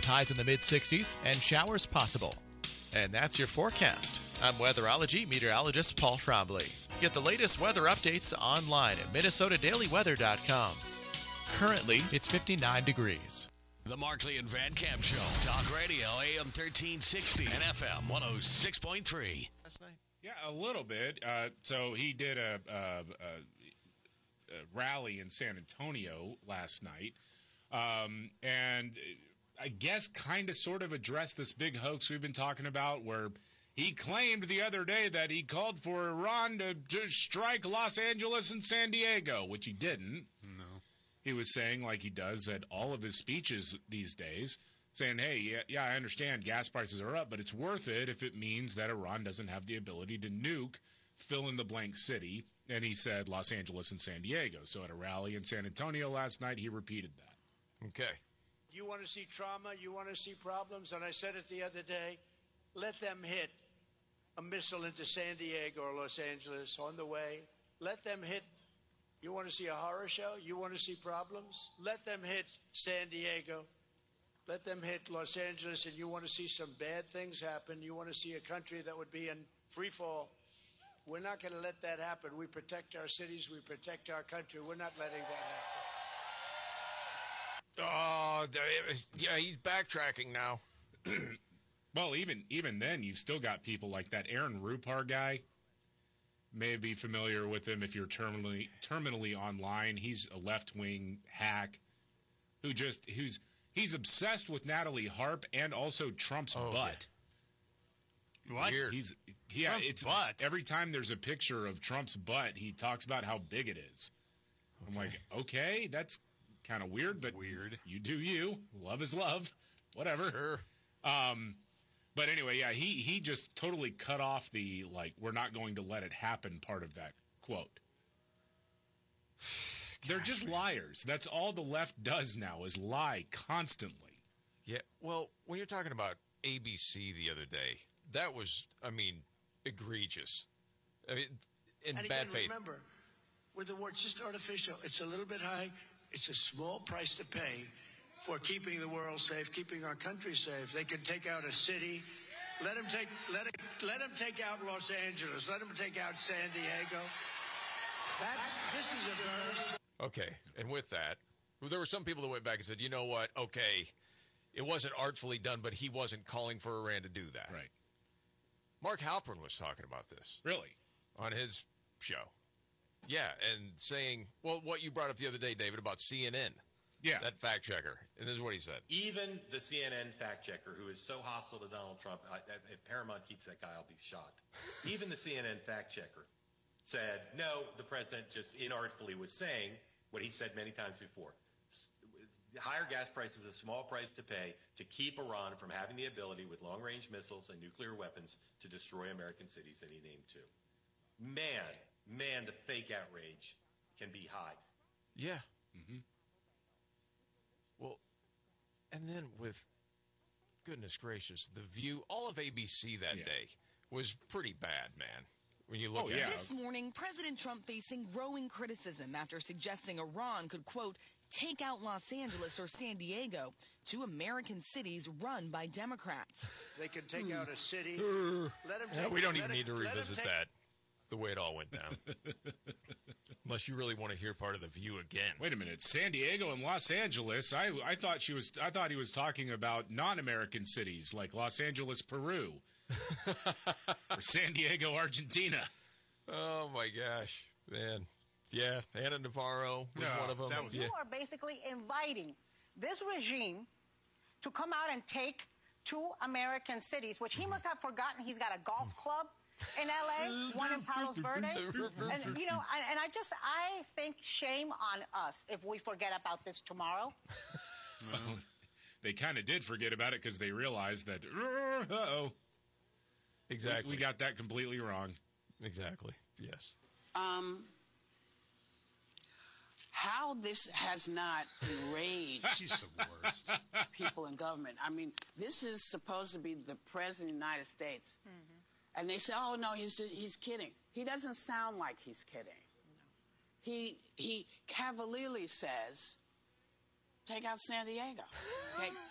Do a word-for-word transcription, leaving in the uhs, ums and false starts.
highs in the mid sixties, and showers possible. And that's your forecast. I'm weatherology meteorologist Paul Trombley. Get the latest weather updates online at minnesota daily weather dot com. Currently, it's fifty-nine degrees. The Markley and Van Camp Show. Talk Radio, A M thirteen sixty and F M one oh six point three. Yeah, a little bit. Uh, so he did a, a, a, a rally in San Antonio last night. Um, and I guess kind of sort of addressed this big hoax we've been talking about where he claimed the other day that he called for Iran to, to strike Los Angeles and San Diego, which he didn't. No. He was saying, like he does at all of his speeches these days, saying, hey, yeah, yeah, I understand gas prices are up, but it's worth it if it means that Iran doesn't have the ability to nuke fill-in-the-blank city. And he said Los Angeles and San Diego. So at a rally in San Antonio last night, he repeated that. Okay. You want to see trauma? You want to see problems? And I said it the other day, let them hit a missile into San Diego or Los Angeles on the way. Let them hit. You want to see a horror show? You want to see problems? Let them hit San Diego. Let them hit Los Angeles, and you want to see some bad things happen. You want to see a country that would be in free fall. We're not going to let that happen. We protect our cities. We protect our country. We're not letting that happen. Oh, yeah, he's backtracking now. Well, even even then, you've still got people like that Aaron Rupar guy. May be familiar with him if you're terminally terminally online. He's a left-wing hack who just who's he's obsessed with Natalie Harp and also Trump's Oh, butt. What? Weird. He's yeah, Trump's it's butt? every time there's a picture of Trump's butt, he talks about how big it is. I'm like, okay, that's kind of weird, but weird. You do you. Love is love. Whatever. Sure. Um, but anyway, yeah, he he just totally cut off the, like, we're not going to let it happen part of that quote. They're just liars. That's all the left does now is lie constantly. Yeah, well, when you're talking about A B C the other day, that was, I mean, egregious. I mean, in And bad again, faith. remember, with the word just artificial, it's a little bit high. It's a small price to pay for keeping the world safe, keeping our country safe. They can take out a city. Let them take let it let them take out Los Angeles. Let them take out San Diego. That's this is a first. Okay, and with that, well, there were some people that went back and said, you know what, okay, it wasn't artfully done, but he wasn't calling for Iran to do that. Right. Mark Halperin was talking about this. Really? On his show. Yeah, and saying, well, what you brought up the other day, David, about C N N. Yeah. That fact checker. And this is what he said. Even the C N N fact checker, who is so hostile to Donald Trump, I, if Paramount keeps that guy, I'll be shocked. Even the C N N fact checker said, no, the president just inartfully was saying what he said many times before. Higher gas prices, a small price to pay to keep Iran from having the ability with long-range missiles and nuclear weapons to destroy American cities, and he named two. Man, man, the fake outrage can be high. Yeah. Mm-hmm. Well, and then with, goodness gracious, The View, all of A B C that Yeah. day was pretty bad, man. When you look Oh, at yeah. it. This morning, President Trump facing growing criticism after suggesting Iran could, quote, take out Los Angeles or San Diego, two American cities run by Democrats. They can take out a city. Let them Yeah, take, we don't let even it- need to let 'em revisit take- that, the way it all went down. Unless you really want to hear part of The View again. Wait a minute, San Diego and Los Angeles. I I thought she was. I thought he was talking about non-American cities like Los Angeles, Peru, or San Diego, Argentina. Oh, my gosh, man. Yeah, Anna Navarro was Yeah, one of them. that was- yeah. You are basically inviting this regime to come out and take two American cities, which he must have forgotten he's got a golf club in L A, one in Palos Verdes. And, you know, and, and I just, I think shame on us if we forget about this tomorrow. Well, they kind of did forget about it because they realized that, uh-oh. Exactly. We, we got that completely wrong. Exactly, yes. Um, how this has not enraged She's the worst. people in government. I mean, this is supposed to be the president of the United States. Mm-hmm. And they say, oh, no, he's, he's kidding. He doesn't sound like he's kidding. No. He, he cavalierly says, take out San Diego. Okay?